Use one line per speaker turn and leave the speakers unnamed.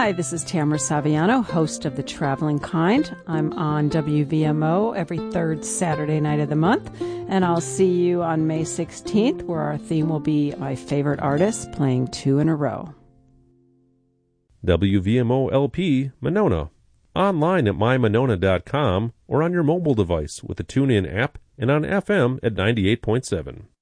Hi, this is Tamara Saviano, host of The Traveling Kind. I'm on WVMO every third Saturday night of the month, and I'll see you on May 16th, where our theme will be my favorite artists playing 2 in a row.
WVMO LP, Monona. Online at mymonona.com or on your mobile device with the TuneIn app and on FM at 98.7.